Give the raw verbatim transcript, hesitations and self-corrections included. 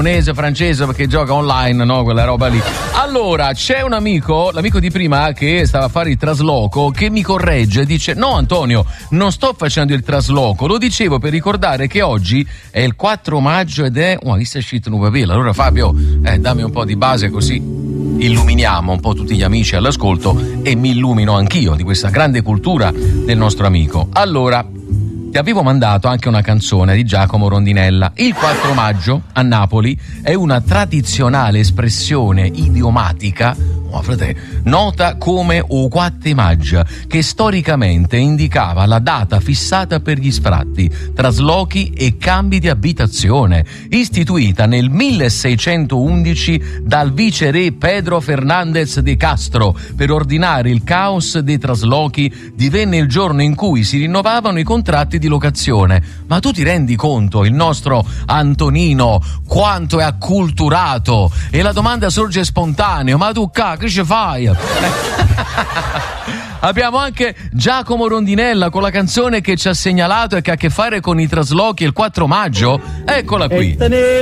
francese perché gioca online, no? Quella roba lì. Allora, c'è un amico, l'amico di prima che stava a fare il trasloco, che mi corregge e dice: no Antonio, non sto facendo il trasloco, lo dicevo per ricordare che oggi è il quattro maggio ed è oh, questa è uscita un papilla. Allora Fabio, eh, dammi un po' di base così illuminiamo un po' tutti gli amici all'ascolto e mi illumino anch'io di questa grande cultura del nostro amico. Allora, ti avevo mandato anche una canzone di Giacomo Rondinella. Il quattro maggio a Napoli è una tradizionale espressione idiomatica, oh, frate, nota come o quatte maggia, che storicamente indicava la data fissata per gli sfratti, traslochi e cambi di abitazione, istituita nel milleseicentoundici dal viceré Pedro Fernández de Castro per ordinare il caos dei traslochi. Divenne il giorno in cui si rinnovavano i contratti di locazione. Ma tu ti rendi conto, il nostro Antonino, quanto è acculturato? E la domanda sorge spontanea: ma tu ca, che ci fai? Abbiamo anche Giacomo Rondinella con la canzone che ci ha segnalato e che ha a che fare con i traslochi il quattro maggio. Eccola qui.